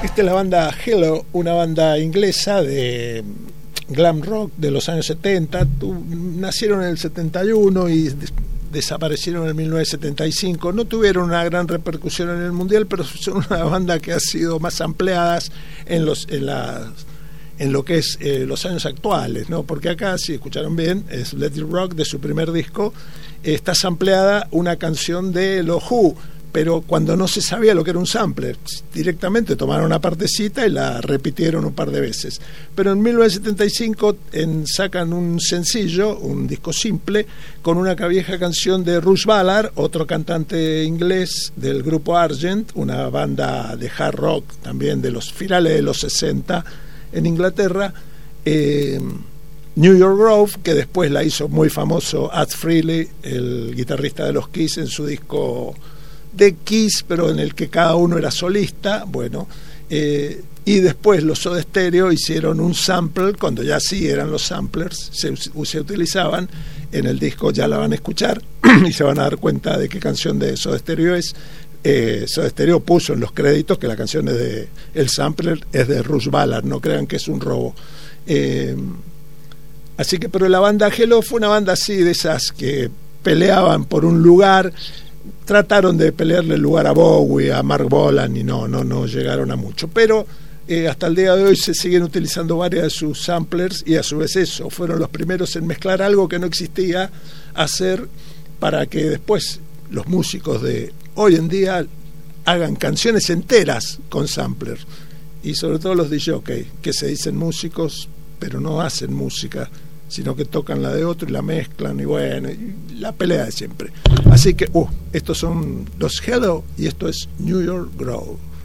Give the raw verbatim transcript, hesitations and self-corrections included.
Esta es la banda Hello, una banda inglesa de glam rock de los años setenta. Tu, nacieron en el setenta y uno y des, desaparecieron en el mil novecientos setenta y cinco. No tuvieron una gran repercusión en el mundial, pero son una banda que ha sido más ampliadas en los en las en lo que es eh, los años actuales, ¿no? Porque acá, si escucharon bien, es Let It Rock, de su primer disco. Eh, está sampleada una canción de los Who, pero cuando no se sabía lo que era un sampler, directamente tomaron una partecita y la repitieron un par de veces. Pero en mil novecientos setenta y cinco en, sacan un sencillo, un disco simple, con una vieja canción de Russ Ballard, otro cantante inglés del grupo Argent, una banda de hard rock también de los finales de los sesenta en Inglaterra. eh, New York Grove, que después la hizo muy famoso Ed Frehley, el guitarrista de los Kiss, en su disco de Kiss, pero en el que cada uno era solista. Bueno, eh, y después los Soda Stereo hicieron un sample, cuando ya sí eran los samplers, se, se utilizaban en el disco, ya la van a escuchar y se van a dar cuenta de qué canción de Soda Stereo es. Eh, Soda Stereo puso en los créditos que la canción es de, el sampler es de Russ Ballard, no crean que es un robo. Eh, así que, pero la banda Hello fue una banda así de esas que peleaban por un lugar. Trataron de pelearle el lugar a Bowie, a Mark Bolan, y no, no, no llegaron a mucho. Pero eh, hasta el día de hoy se siguen utilizando varias de sus samplers, y a su vez eso, fueron los primeros en mezclar algo que no existía, hacer para que después los músicos de hoy en día hagan canciones enteras con samplers. Y sobre todo los D J, que se dicen músicos, pero no hacen música, sino que tocan la de otro y la mezclan, y bueno, y la pelea de siempre. Así que, uh, estos son los Hello y esto es New York Grove.